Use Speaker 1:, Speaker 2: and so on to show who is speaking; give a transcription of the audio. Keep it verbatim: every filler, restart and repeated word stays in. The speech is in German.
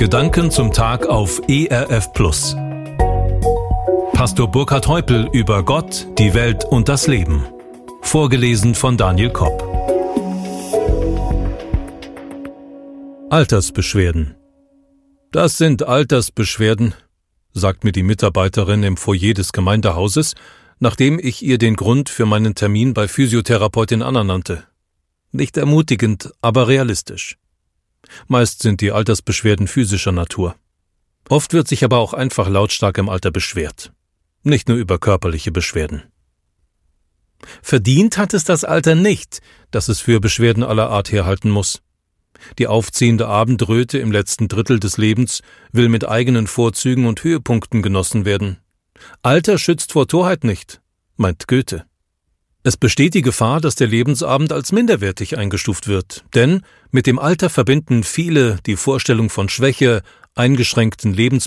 Speaker 1: Gedanken zum Tag auf E R F Plus. Pastor Burkhard Heupel über Gott, die Welt und das Leben. Vorgelesen von Daniel Kopp. Altersbeschwerden. Das sind Altersbeschwerden, sagt mir die Mitarbeiterin im Foyer des Gemeindehauses, nachdem ich ihr den Grund für meinen Termin bei Physiotherapeutin Anna nannte. Nicht ermutigend, aber realistisch. Meist sind die Altersbeschwerden physischer Natur. Oft wird sich aber auch einfach lautstark im Alter beschwert. Nicht nur über körperliche Beschwerden. Verdient hat es das Alter nicht, dass es für Beschwerden aller Art herhalten muss. Die aufziehende Abendröte im letzten Drittel des Lebens will mit eigenen Vorzügen und Höhepunkten genossen werden. Alter schützt vor Torheit nicht, meint Goethe. Es besteht die Gefahr, dass der Lebensabend als minderwertig eingestuft wird, denn mit dem Alter verbinden viele die Vorstellung von Schwäche, eingeschränkten Lebensbedingungen